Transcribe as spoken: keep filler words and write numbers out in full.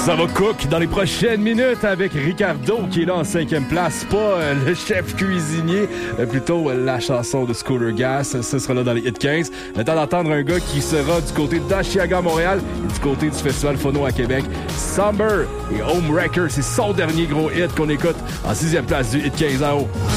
Ça va cook dans les prochaines minutes avec Ricardo qui est là en cinquième place. Pas euh, le chef cuisinier, euh, plutôt euh, la chanson de Scooter Gas. Ce sera là dans les hits quinze. Le temps d'entendre un gars qui sera du côté d'Ashiaga à Montréal et du côté du Festival Phono à Québec. Somber et Homewrecker, c'est son dernier gros hit qu'on écoute en sixième place du hit quinze en haut.